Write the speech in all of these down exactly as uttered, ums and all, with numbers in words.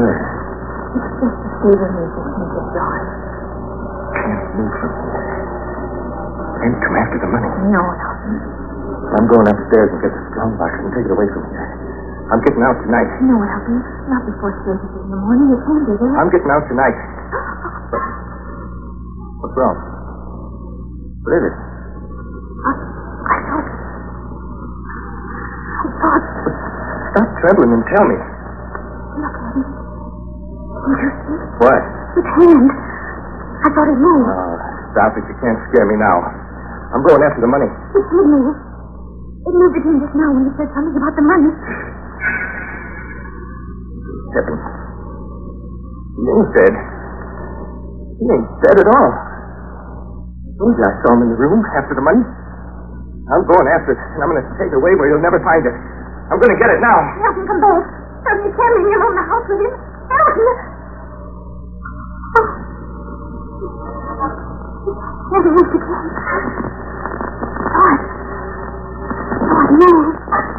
Where? It's just the theater music since it's dark. Can't move from here. Can't come after the money. No, Elton. I'm going upstairs and get the strong box and take it away from here. I'm getting out tonight. No, Elton. Not before services in the morning. You can't do that. I'm getting out tonight. What? What's wrong? What is it? I, I thought... I thought... Stop trembling and tell me. Look at him. Did you see? What? His hand. I thought it moved. Oh, stop it. You can't scare me now. I'm going after the money. It did move. It moved again just now when you said something about the money. Heaven. He ain't dead. He ain't dead at all. I told you I saw him in the room after the money. I'm going after it, and I'm going to take it away where you'll never find it. I'm going to get it now. Elton, come back. Elton, you can't leave me alone in the house with him. Elton! Oh. Never moved again. Oh, it... Oh, it moved.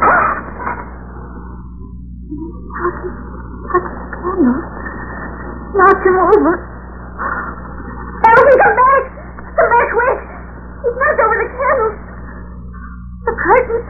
Elton, touch the candle. Knock him over. Elton, come back! Come back quick! He's knocked over the candles. The curtain.